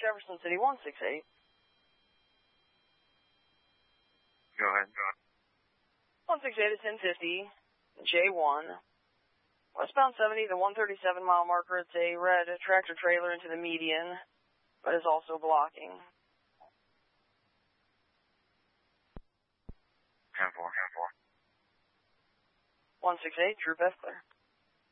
Jefferson City 168. Go ahead. 168 at 1050, J1. Westbound 70, the 137 mile marker. It's a red tractor trailer into the median, but is also blocking. 10-4. 168, Troop F clear.